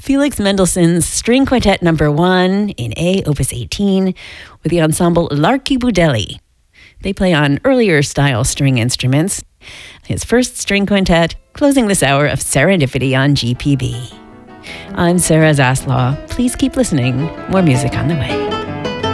Felix Mendelssohn's String Quintet Number 1 in A, Opus 18, with the ensemble L'Archibudelli. They play on earlier style string instruments. His first string quintet, closing this hour of Serendipity on GPB. I'm Sarah Zaslaw. Please keep listening. More music on the way.